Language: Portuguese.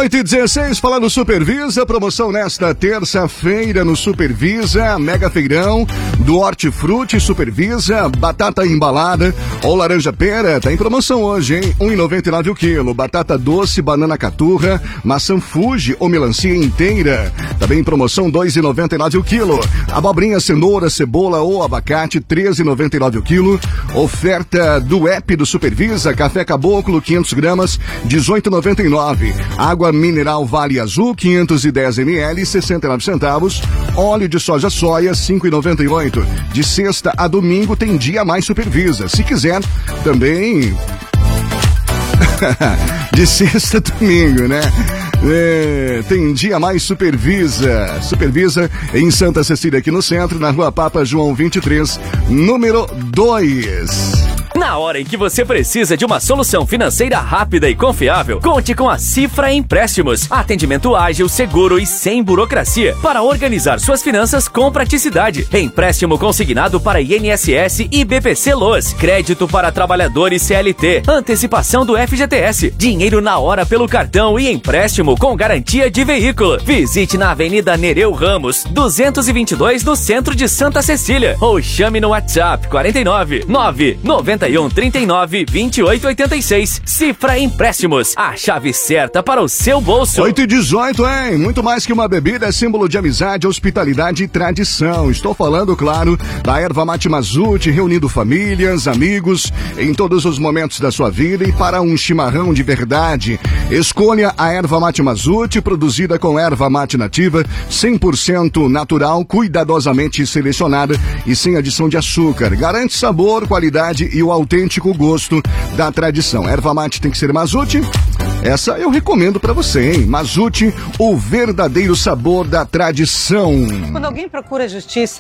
8h16, falando Supervisa, promoção nesta terça-feira no Supervisa, mega feirão do Hortifruti Supervisa, batata embalada ou laranja pera, tá em promoção hoje, hein? R$1,99 o quilo, batata doce, banana caturra, maçã Fuji ou melancia inteira, também em promoção R$2,99 o quilo, abobrinha, cenoura, cebola ou abacate, R$13,99 o quilo, oferta do app do Supervisa, café caboclo, 500 gramas, R$18,99. Água mineral Vale Azul, 510 ml, 69 centavos. Óleo de soja R$5,98. De sexta a domingo tem dia mais Supervisa. Se quiser, também... de sexta a domingo, né? Tem dia mais Supervisa. Supervisa em Santa Cecília, aqui no centro, na Rua Papa João 23, número 2. Na hora em que você precisa de uma solução financeira rápida e confiável, conte com a Cifra Empréstimos. Atendimento ágil, seguro e sem burocracia para organizar suas finanças com praticidade. Empréstimo consignado para INSS e BPC-Loas. Crédito para trabalhadores CLT. Antecipação do FGTS. Dinheiro na hora pelo cartão e empréstimo com garantia de veículo. Visite na Avenida Nereu Ramos, 222, no centro de Santa Cecília. Ou chame no WhatsApp 49 991 39 28 86. Cifra Empréstimos, a chave certa para o seu bolso. 8h18, hein? Muito mais que uma bebida, é símbolo de amizade, hospitalidade e tradição. Estou falando, claro, da erva mate Mazute, reunindo famílias, amigos, em todos os momentos da sua vida e para um chimarrão de verdade. Escolha a erva mate Mazute, produzida com erva mate nativa, 100% natural, cuidadosamente selecionada e sem adição de açúcar. Garante sabor, qualidade e o autêntico gosto da tradição. Erva mate tem que ser Mazute. Essa eu recomendo pra você, hein? Mazute, o verdadeiro sabor da tradição. Quando alguém procura justiça,